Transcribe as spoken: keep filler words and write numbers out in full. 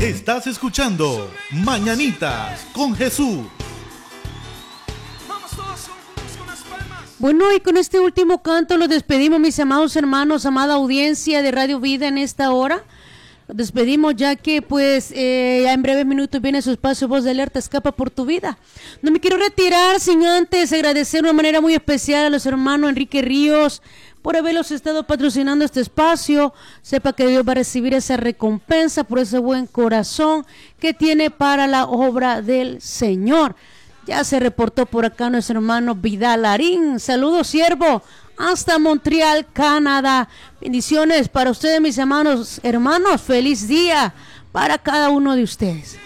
Estás escuchando Mañanitas con Jesús. Bueno, y con este último canto los despedimos, mis amados hermanos, amada audiencia de Radio Vida en esta hora. Los despedimos ya que pues eh, ya en breves minutos viene su espacio Voz de Alerta, escapa por tu vida. No me quiero retirar sin antes agradecer de una manera muy especial a los hermanos Enrique Ríos por haberlos estado patrocinando este espacio. Sepa que Dios va a recibir esa recompensa por ese buen corazón que tiene para la obra del Señor. Ya se reportó por acá nuestro hermano Vidal Larín. Saludos, siervo, hasta Montreal, Canadá. Bendiciones para ustedes, mis hermanos. Hermanos, feliz día para cada uno de ustedes.